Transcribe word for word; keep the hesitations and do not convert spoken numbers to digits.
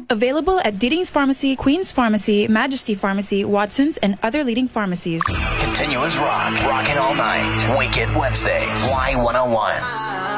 Available at Deeding's Pharmacy, Queen's Pharmacy, Majesty Pharmacy, Watson's, and other leading pharmacies. Continuous rock. Rocking all night. Wicked Wednesdays. Y one oh one.